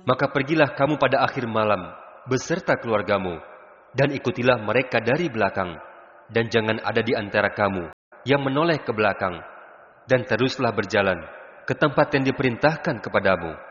Maka pergilah kamu pada akhir malam beserta keluargamu, dan ikutilah mereka dari belakang, dan jangan ada di antara kamu yang menoleh ke belakang, dan teruslah berjalan ke tempat yang diperintahkan kepadamu.